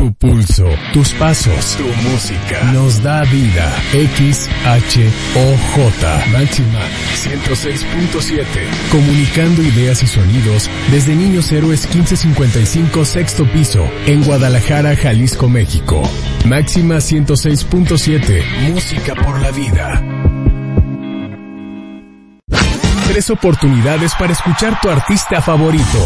Tu pulso, tus pasos, tu música nos da vida. XHOJ Máxima 106.7. Comunicando ideas y sonidos desde Niños Héroes 1555 sexto piso en Guadalajara, Jalisco, México. Máxima 106.7. Música por la vida. 3 oportunidades para escuchar tu artista favorito.